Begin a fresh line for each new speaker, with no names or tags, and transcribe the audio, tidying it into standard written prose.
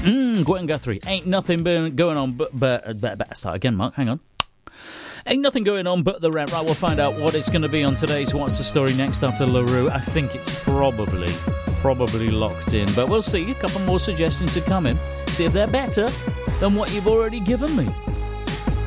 Gwen Guthrie. Ain't nothing going on but better start again, Mark. Hang on. Ain't nothing going on but the rent. Right, we'll find out what it's going to be on today's What's the Story next after LaRue. I think it's probably locked in, but we'll see. A couple more suggestions to come in. See if they're better than what you've already given me.